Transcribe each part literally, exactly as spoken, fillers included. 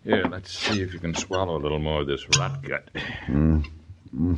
Here, let's see if you can swallow a little more of this rot gut. Mm. Mm.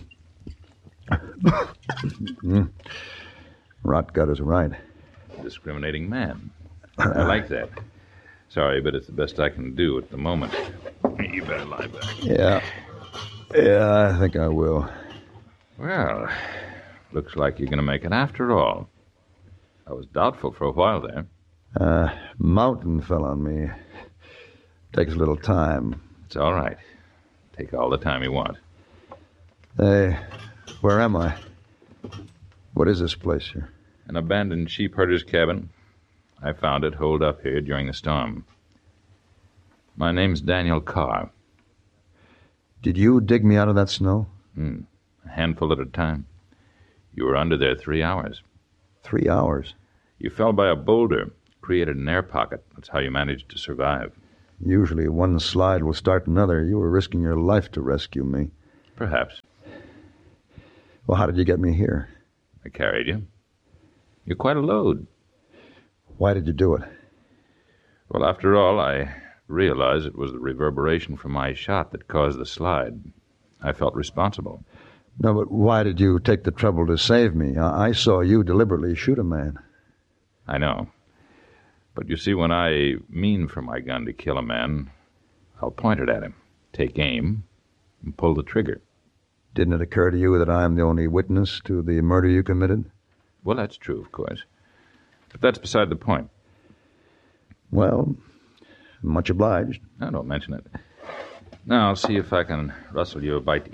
mm. Rot gut is right. Discriminating man. I like that. Sorry, but it's the best I can do at the moment. You better lie back. Yeah. Yeah, I think I will. Well, looks like you're going to make it after all. I was doubtful for a while there. Uh, mountain fell on me. Takes a little time. It's all right. Take all the time you want. Hey, where am I? What is this place here? An abandoned sheep herder's cabin. I found it holed up here during the storm. My name's Daniel Carr. Did you dig me out of that snow? Hmm. A handful at a time. You were under there three hours. Three hours? You fell by a boulder, created an air pocket. That's how you managed to survive. Usually one slide will start another. You were risking your life to rescue me. Perhaps. Well, how did you get me here? I carried you. You're quite a load. Why did you do it? Well, after all, I realized it was the reverberation from my shot that caused the slide. I felt responsible. No, but why did you take the trouble to save me? I, I saw you deliberately shoot a man. I know. But you see, when I mean for my gun to kill a man, I'll point it at him, take aim, and pull the trigger. Didn't it occur to you that I am the only witness to the murder you committed? Well, that's true, of course. But that's beside the point. Well, much obliged. Now, don't mention it. Now, I'll see if I can rustle you a bite to eat.